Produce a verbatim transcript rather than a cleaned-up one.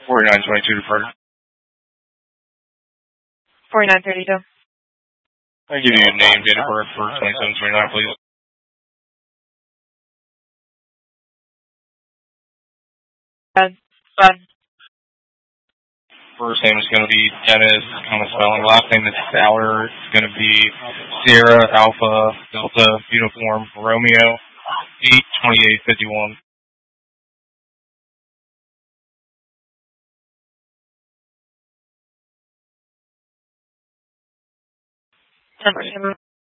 forty-nine twenty-two departed. forty-nine thirty-two. I give you a name, date of birth for twenty-seven twenty-nine, please. Bad. Bad. First name is going to be Dennis on the spelling. Last name is Fowler. It's going to be Sierra Alpha Delta Uniform Romeo eight twenty-eight fifty-one. ten percent.